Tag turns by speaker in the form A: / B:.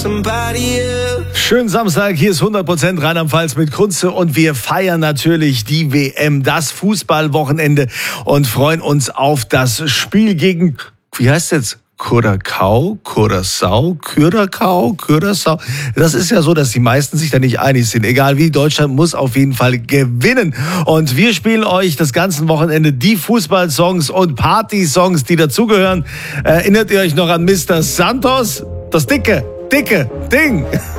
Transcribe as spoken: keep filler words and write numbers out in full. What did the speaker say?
A: Schönen Samstag, hier ist hundert Prozent Rheinland-Pfalz mit Kunze und wir feiern natürlich die W M, das Fußballwochenende und freuen uns auf das Spiel gegen, wie heißt es jetzt? Curacao, Curaçao, Curacao, Curaçao. Das ist ja so, dass die meisten sich da nicht einig sind. Egal wie, Deutschland muss auf jeden Fall gewinnen. Und wir spielen euch das ganze Wochenende die Fußballsongs und Partysongs, die dazugehören. Erinnert ihr euch noch an Mister Santos? Das dicke, dicke Ding.